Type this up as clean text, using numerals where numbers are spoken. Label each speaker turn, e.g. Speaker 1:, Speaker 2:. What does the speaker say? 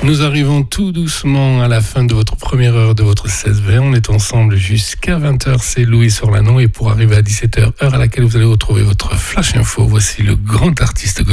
Speaker 1: Nous arrivons tout doucement à la fin de votre première heure de votre 16-20. On est ensemble jusqu'à 20h. C'est Louis Orlano. Et pour arriver à 17h, heure à laquelle vous allez retrouver votre Flash Info, voici le grand artiste